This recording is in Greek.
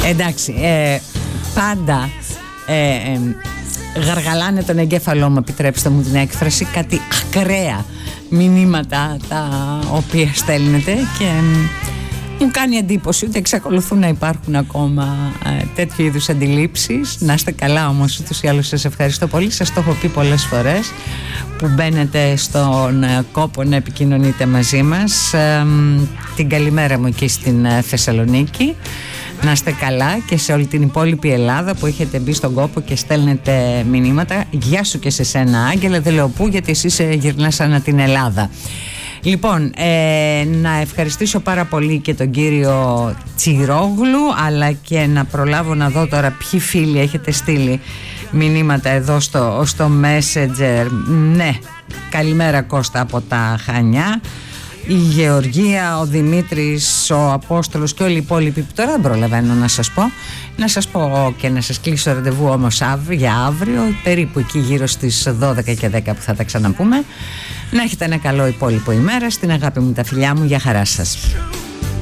Εντάξει, πάντα γαργαλάνε τον εγκέφαλό μου, επιτρέψτε μου την έκφραση, κάτι ακραία μηνύματα τα οποία στέλνετε και μου κάνει εντύπωση ότι εξακολουθούν να υπάρχουν ακόμα τέτοιου είδους αντιλήψεις. Να είστε καλά όμως, ούτως ή άλλως σας ευχαριστώ πολύ. Σας το έχω πει πολλές φορές που μπαίνετε στον κόπο να επικοινωνείτε μαζί μας. Την καλημέρα μου εκεί στην Θεσσαλονίκη. Να είστε καλά και σε όλη την υπόλοιπη Ελλάδα που έχετε μπει στον κόπο και στέλνετε μηνύματα. Γεια σου και σε σένα, Άγγελα, δεν λέω πού, γιατί εσύ γυρνάς ανά την Ελλάδα. Λοιπόν, να ευχαριστήσω πάρα πολύ και τον κύριο Τσιρόγλου, αλλά και να προλάβω να δω τώρα ποιοι φίλοι έχετε στείλει μηνύματα εδώ στο Messenger. Ναι, καλημέρα Κώστα από τα Χανιά, η Γεωργία, ο Δημήτρης, ο Απόστολος και όλοι οι υπόλοιποι που τώρα δεν προλαβαίνω να σας πω και να σας κλείσω ραντεβού όμως για αύριο, περίπου εκεί γύρω στις 12 και 10 που θα τα ξαναπούμε. Να έχετε ένα καλό υπόλοιπο ημέρα. Στην αγάπη μου, τα φιλιά μου, για χαρά σας.